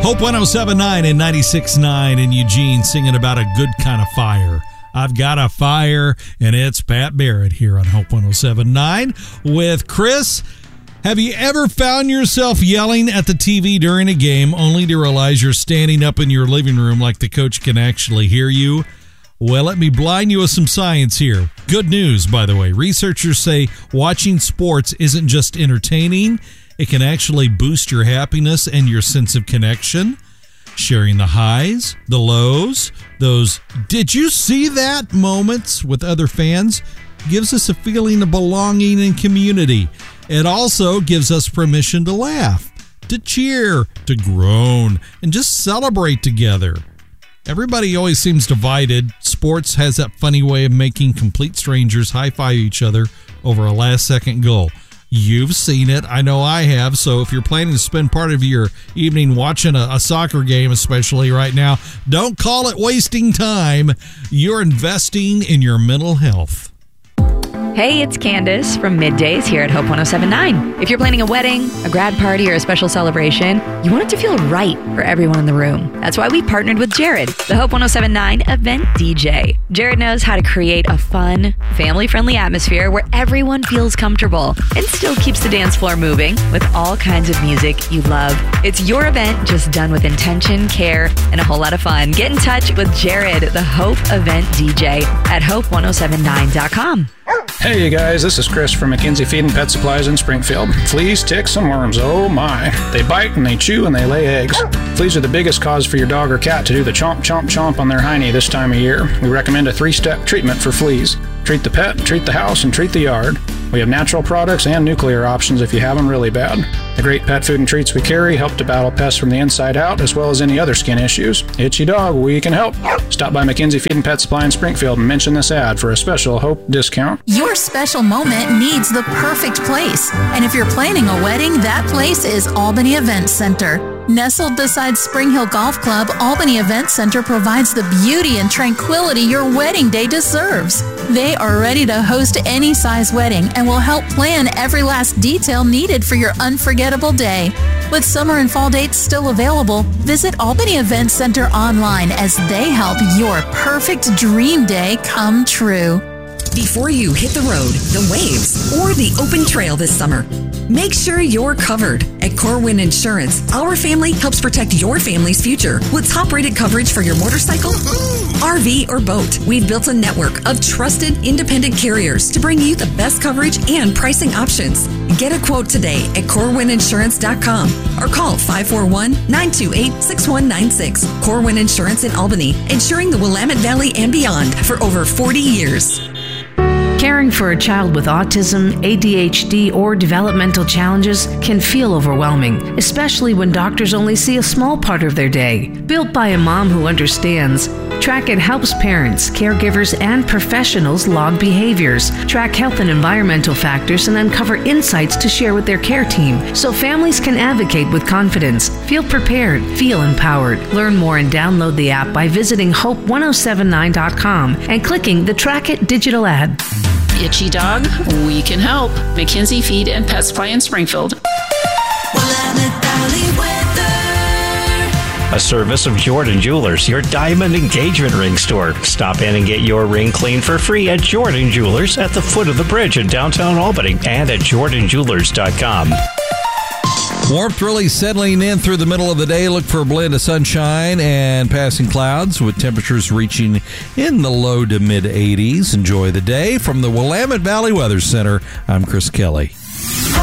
Hope 107.9 and 96.9 in Eugene singing about a good kind of fire. I've got a fire, and it's Pat Barrett here on Hope 107.9 with Chris. Have you ever found yourself yelling at the TV during a game only to realize you're standing up in your living room like the coach can actually hear you? Well, let me blind you with some science here. Good news, by the way. Researchers say watching sports isn't just entertaining. It can actually boost your happiness and your sense of connection. Sharing the highs, the lows, those "did you see that" moments with other fans gives us a feeling of belonging and community. It also gives us permission to laugh, to cheer, to groan, and just celebrate together. Everybody always seems divided. Sports has that funny way of making complete strangers high-five each other over a last-second goal. You've seen it. I know I have. So if you're planning to spend part of your evening watching a soccer game, especially right now, don't call it wasting time. You're investing in your mental health. Hey, it's Candace from Middays here at Hope 107.9. If you're planning a wedding, a grad party, or a special celebration, you want it to feel right for everyone in the room. That's why we partnered with Jared, the Hope 107.9 event DJ. Jared knows how to create a fun, family-friendly atmosphere where everyone feels comfortable and still keeps the dance floor moving with all kinds of music you love. It's your event just done with intention, care, and a whole lot of fun. Get in touch with Jared, the Hope event DJ at hope1079.com. Hey you guys, this is Chris from McKenzie Feed and Pet Supplies in Springfield. Fleas, ticks, and worms, oh my. They bite and they chew and they lay eggs. Fleas are the biggest cause for your dog or cat to do the chomp, chomp, chomp on their hiney this time of year. We recommend a 3-step treatment for fleas. Treat the pet, treat the house, and treat the yard. We have natural products and nuclear options if you have them really bad. The great pet food and treats we carry help to battle pests from the inside out, as well as any other skin issues. Itchy dog, we can help. Stop by McKenzie Feed and Pet Supply in Springfield and mention this ad for a special Hope discount. Your special moment needs the perfect place. And if you're planning a wedding, that place is Albany Event Center. Nestled beside Spring Hill Golf Club, Albany Event Center provides the beauty and tranquility your wedding day deserves. They are ready to host any size wedding and will help plan every last detail needed for your unforgettable day. With summer and fall dates still available, visit Albany Event Center online as they help your perfect dream day come true. Before you hit the road, the waves, or the open trail this summer, make sure you're covered. At Corwin Insurance, our family helps protect your family's future with top-rated coverage for your motorcycle, RV, or boat. We've built a network of trusted, independent carriers to bring you the best coverage and pricing options. Get a quote today at CorwinInsurance.com or call 541-928-6196. Corwin Insurance in Albany, insuring the Willamette Valley and beyond for over 40 years. Caring for a child with autism, ADHD, or developmental challenges can feel overwhelming, especially when doctors only see a small part of their day. Built by a mom who understands, Trackit helps parents, caregivers, and professionals log behaviors, track health and environmental factors, and uncover insights to share with their care team so families can advocate with confidence. Feel prepared, feel empowered. Learn more and download the app by visiting hope1079.com and clicking the Trackit digital ad. Itchy dog, we can help. McKenzie Feed and Pet Supply in Springfield. A service of Jordan Jewelers, your diamond engagement ring store. Stop in and get your ring cleaned for free at Jordan Jewelers at the foot of the bridge in downtown Albany and at jordanjewelers.com. Warmth really settling in through the middle of the day. Look for a blend of sunshine and passing clouds with temperatures reaching in the low to mid 80s. Enjoy the day. From the Willamette Valley Weather Center, I'm Chris Kelly.